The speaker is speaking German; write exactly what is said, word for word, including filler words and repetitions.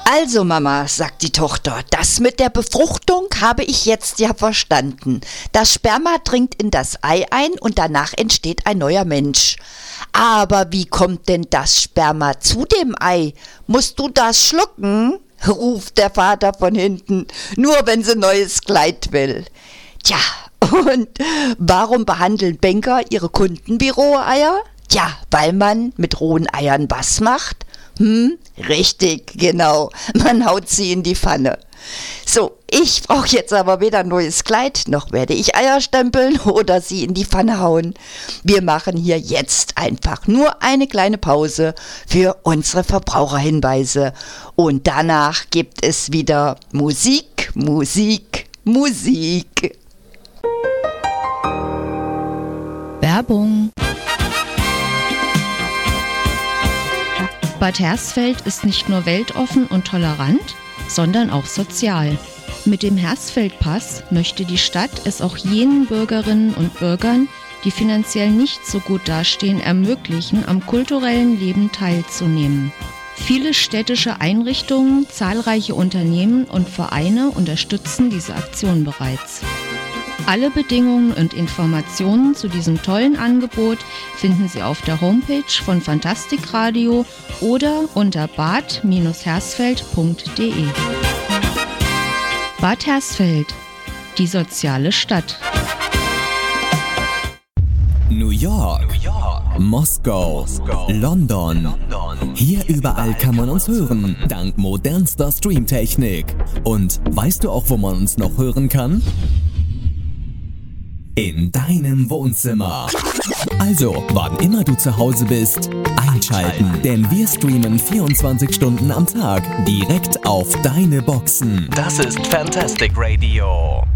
Also Mama, sagt die Tochter, das mit der Befruchtung habe ich jetzt ja verstanden. Das Sperma dringt in das Ei ein und danach entsteht ein neuer Mensch. Aber wie kommt denn das Sperma zu dem Ei? Musst du das schlucken? Ruft der Vater von hinten, nur wenn sie neues Kleid will. Tja, und warum behandeln Banker ihre Kunden wie rohe Eier? Tja, weil man mit rohen Eiern was macht? Hm, richtig, genau. Man haut sie in die Pfanne. So, ich brauche jetzt aber weder ein neues Kleid, noch werde ich Eier stempeln oder sie in die Pfanne hauen. Wir machen hier jetzt einfach nur eine kleine Pause für unsere Verbraucherhinweise. Und danach gibt es wieder Musik, Musik, Musik. Werbung. Bad Hersfeld ist nicht nur weltoffen und tolerant, sondern auch sozial. Mit dem Hersfeld-Pass möchte die Stadt es auch jenen Bürgerinnen und Bürgern, die finanziell nicht so gut dastehen, ermöglichen, am kulturellen Leben teilzunehmen. Viele städtische Einrichtungen, zahlreiche Unternehmen und Vereine unterstützen diese Aktion bereits. Alle Bedingungen und Informationen zu diesem tollen Angebot finden Sie auf der Homepage von Fantastikradio oder unter bad hersfeld punkt de. Bad Hersfeld, die soziale Stadt. New York, New York. Moskau, Moskau. London. London. Hier überall kann man uns hören, dank modernster Streamtechnik. Und weißt du auch, wo man uns noch hören kann? In deinem Wohnzimmer. Also, wann immer du zu Hause bist, einschalten, denn wir streamen vierundzwanzig Stunden am Tag direkt auf deine Boxen. Das ist Fantastic Radio.